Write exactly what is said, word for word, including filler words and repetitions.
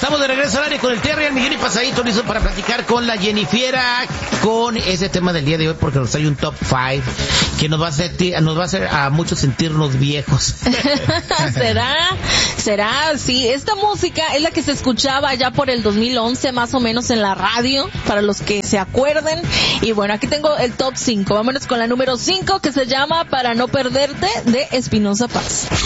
Estamos de regreso al área con el Terry, al millón y pasadito, listo para platicar con la Jennifiera con ese tema del día de hoy, porque nos hay un top five que nos va a hacer, nos va a hacer a muchos sentirnos viejos. ¿Será? ¿Será? Sí, esta música es la que se escuchaba ya por el dos mil once más o menos en la radio, para los que se acuerden. Y bueno, aquí tengo el top cinco. Vámonos con la número cinco, que se llama Para no perderte, de Espinoza Paz.